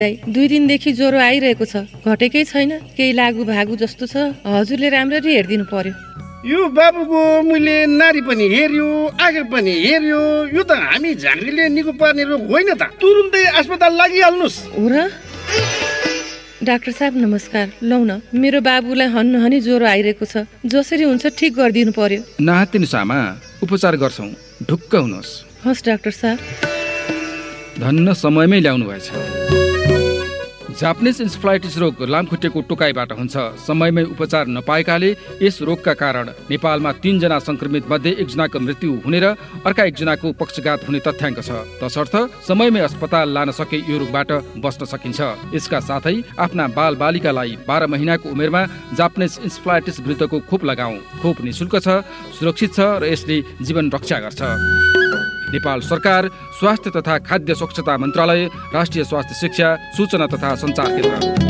2 दिनदेखि ज्वरो आइरहेको छ, घटेकै छैन, केही लागु भागु जस्तो छ। हजुरले राम्ररी हेरिदिनु पर्यो। यो बाबुको मैले नारी पनि हेर्यो, आँखा पनि हेर्यो। यो त हामी झाँक्रीले निको पार्ने रोग होइन त। तुरुन्तै अस्पताल लागिहाल्नुस्। हो र? डाक्टर साहब नमस्कार। लौ न, मेरो बाबुलाई हन्नहनी ज्वरो आइरहेको छ, जसरी हुन्छ ठिक गरिदिनु पर्यो। नहातिनुस् आमा, उपचार गर्छौँ, ढुक्क हुनुहोस्। हस् डाक्टर साहब। धन्न समयमै ल्याउनु भएछ। जापानिज इन्सेफ्लाइटिस रोग लामखुट्टेको टोकाइबाट हुन्छ। समयमै उपचार नपाएकाले यस रोगका कारण नेपालमा 3 जना संक्रमित मध्ये 1 जनाको मृत्यु हुने र अर्का 1 जनाको पक्षघात हुने तथ्याङ्क छ। तसर्थ समयमै अस्पताल लान सके यो रोगबाट बच्न सकिन्छ। यसका साथै आफ्ना बालबालिकालाई 12 महिनाको उमेरमा जापानिज इन्सेफ्लाइटिस विरुद्धको खोप लगाऊ। खोप निशुल्क छ, सुरक्षित छ र यसले जीवन रक्षा गर्छ। नेपाल सरकार, स्वास्थ्य तथा खाद्य स्वच्छता मन्त्रालय, राष्ट्रिय स्वास्थ्य शिक्षा, सूचना तथा सञ्चार केन्द्र।